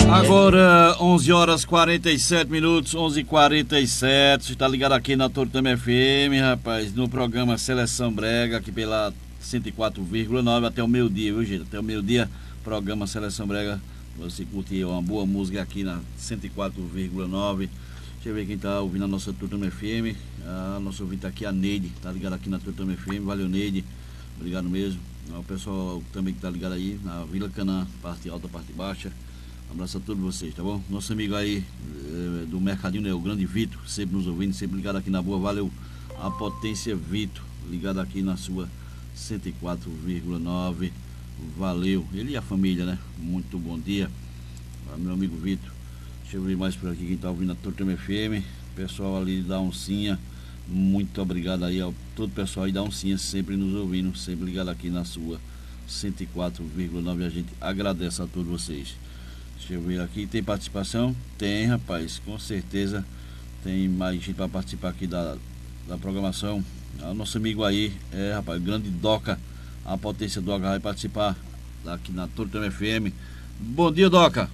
Agora 11 horas 47 minutos, 11h47. Você tá ligado aqui na Tortama FM, rapaz, no programa Seleção Brega, aqui pela 104,9 até o meio-dia, viu, gente? Até o meio-dia, programa Seleção Brega. Você curtir uma boa música aqui na 104,9. Deixa eu ver quem tá ouvindo a nossa Tortama FM. A nossa ouvinte aqui, a Neide, tá ligado aqui na Tortama FM. Valeu, Neide. Obrigado mesmo. O pessoal também que tá ligado aí na Vila Canaã, parte alta, parte baixa. Um abraço a todos vocês, tá bom? Nosso amigo aí do Mercadinho, né? O grande Vitor, sempre nos ouvindo, sempre ligado aqui na boa. Valeu, a Potência Vitor, ligado aqui na sua 104,9. Valeu, ele e a família, né? Muito bom dia, meu amigo Vitor. Deixa eu ver mais por aqui quem tá ouvindo a Tortama FM. Pessoal ali da Oncinha, muito obrigado aí ao todo o pessoal aí da Oncinha, sempre nos ouvindo, sempre ligado aqui na sua 104,9. A gente agradece a todos vocês. Deixa eu ver aqui, tem participação? Tem, rapaz, com certeza tem mais gente para participar aqui da programação. O nosso amigo aí, rapaz, o grande Doca, a Potência Doca vai participar aqui na Tortama FM. Bom dia, Doca.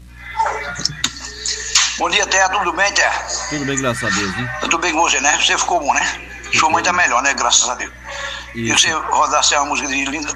Bom dia, Terra, tudo bem, Terra? Tudo bem, graças a Deus, né? Tudo bem com você, né? Você ficou bom, né? Sua mãe tá melhor, né? Graças a Deus. E você rodasse uma música de lindo,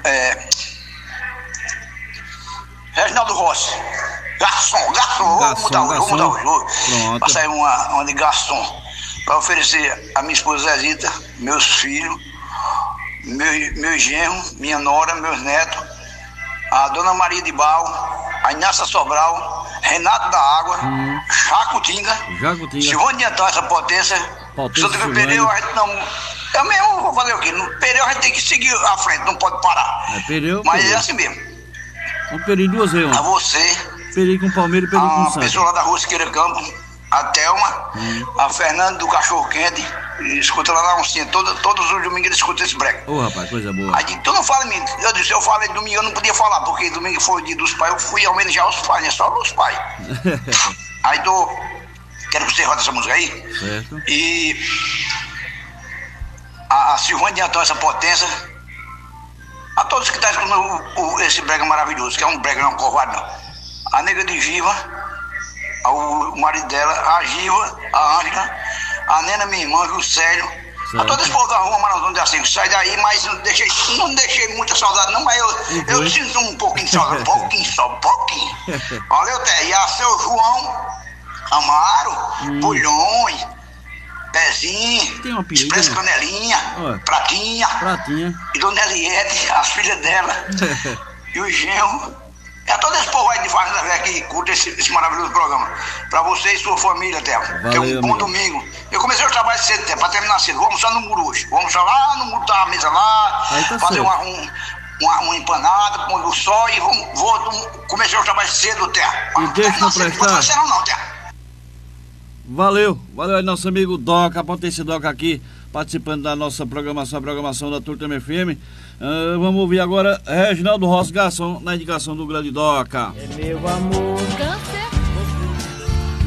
Reginaldo Rossi. Garçom, vamos mudar hoje. Pronto. Vai sair uma de garçom para oferecer a minha esposa Zezita, meus filhos, meu genro, minha nora, meus netos, a Dona Maria de Bal, a Inácia Sobral, Renato da Água, Jacutinga, Silvânia de Antão, essa potência. Santo que Pereu, a gente não. Eu mesmo vou fazer o quê? No Pereu a gente tem que seguir à frente, não pode parar. Mas é assim mesmo. Um Pereu duas vezes. A você. Perei com Palmeiras e perei com Santos. A pessoa lá da Rua Siqueira Campos, a Thelma, a Fernanda do Cachorro Quente, escuta lá na Oncinha, todos os domingos eles escutam esse break. Ô, rapaz, coisa boa. Aí tu não fala em mim, eu disse, eu falei domingo, eu não podia falar, porque domingo foi o dia dos pais, eu fui homenagear os pais, né, só os pais. Aí quero que você roda essa música aí. Certo. E a Silvânia de Antão, essa potência, a todos que estão escutando esse brega maravilhoso, que é um brega, não é um covarde não. A nega de Giva, o marido dela, a Giva, a Ângela, a Nena, minha irmã, o Célio, a todo esse povo da rua, Maranhão de Assim, sai daí, mas não deixei muita saudade não, mas eu sinto um pouquinho de saudade, um pouquinho. Valeu, Té, e a seu João, Amaro, Bulhões, Pezinho, Expresso Canelinha, Pratinha, e Dona Eliette, as filhas dela, e o genro. É todo esse povo aí de Fazenda Velha que curte esse maravilhoso programa. Pra você e sua família, Théo. Que é um bom domingo. Eu comecei o trabalho cedo, Théo, pra terminar cedo. Vou almoçar no muro hoje. Vou almoçar lá no muro, tá a mesa lá, tá fazer uma empanada, pôr o sol e vou começar o trabalho cedo, Théo. E deixa eu prestar. Não, Théo. Valeu aí, nosso amigo Doca, a Potência Doca aqui, participando da nossa programação, a programação da Tortama FM. Vamos ouvir agora Reginaldo Rossi, garçom, na indicação do grande Doca. É meu amor.